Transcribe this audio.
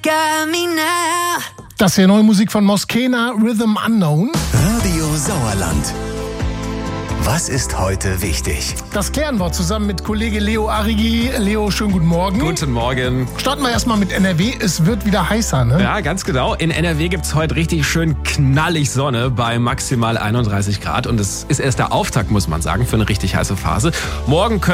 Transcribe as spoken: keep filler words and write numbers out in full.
got me now. Das ist ja neue Musik von Moskena, Rhythm Unknown. Radio Sauerland. Was ist heute wichtig? Das klären wir zusammen mit Kollege Leo Arrigi. Leo, schönen guten Morgen. Guten Morgen. Starten wir erstmal mit N R W. Es wird wieder heißer, ne? Ja, ganz genau. In N R W gibt es heute richtig schön knallig Sonne bei maximal einunddreißig Grad. Und es ist erst der Auftakt, muss man sagen, für eine richtig heiße Phase. Morgen können